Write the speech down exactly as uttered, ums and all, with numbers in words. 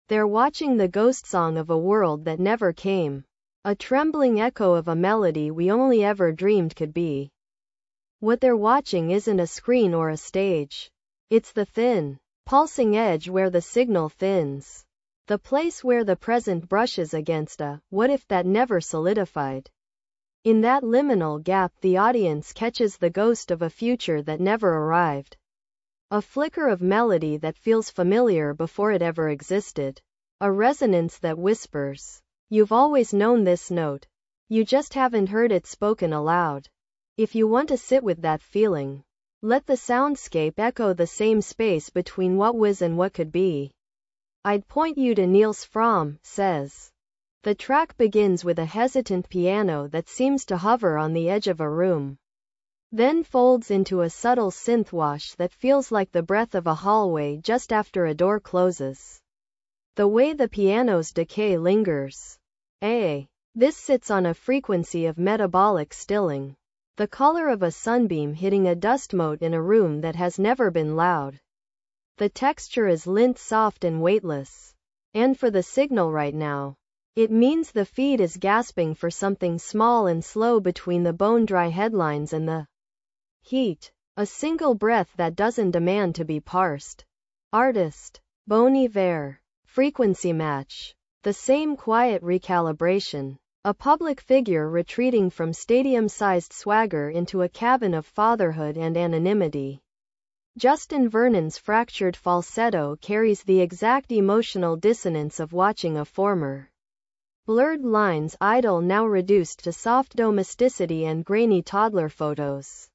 They're watching the ghost song of a world that never came. A trembling echo of a melody we only ever dreamed could be. What they're watching isn't a screen or a stage. It's the thin, pulsing edge where the signal thins. The place where the present brushes against a what if that never solidified. In that liminal gap the audience catches the ghost of a future that never arrived. A flicker of melody that feels familiar before it ever existed. A resonance that whispers, "You've always known this note. You just haven't heard it spoken aloud." If you want to sit with that feeling, let the soundscape echo the same space between what was and what could be. I'd point you to Niels Fromm says. The track begins with a hesitant piano that seems to hover on the edge of a room. Then folds into a subtle synth wash that feels like the breath of a hallway just after a door closes. The way the piano's decay lingers. A. This sits on a frequency of metabolic stilling. The color of a sunbeam hitting a dust mote in a room that has never been loud. The texture is lint soft and weightless. And for the signal right now, it means the feed is gasping for something small and slow between the bone-dry headlines and the heat. A single breath that doesn't demand to be parsed. Artist. Bon Iver. Frequency match. The same quiet recalibration. A public figure retreating from stadium-sized swagger into a cabin of fatherhood and anonymity. Justin Vernon's fractured falsetto carries the exact emotional dissonance of watching a former blurred lines idol now reduced to soft domesticity and grainy toddler photos.